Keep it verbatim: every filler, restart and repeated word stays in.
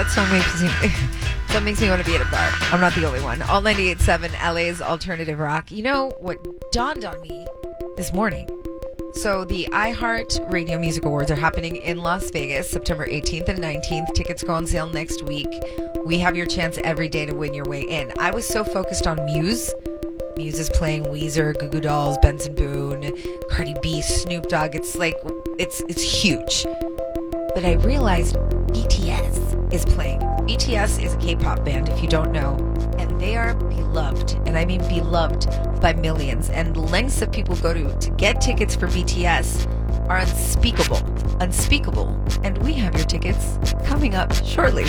that song makes me that makes me want to be at a bar. I'm not the only one. All ninety-eight point seven L A's alternative rock. You know what dawned on me this morning? So the iHeart Radio Music Awards are happening in Las Vegas, September eighteenth and nineteenth. Tickets go on sale next week. We have your chance every day to win your way in. I was so focused on Muse. Muse is playing Weezer, Goo Goo Dolls, Benson Boone, Cardi B, Snoop Dogg. It's like, it's it's huge. But I realized B T S is playing. B T S is a K-pop band, if you don't know, and they are beloved, and I mean beloved by millions. And the lengths that people go to to get tickets for B T S are unspeakable, unspeakable. And we have your tickets coming up shortly.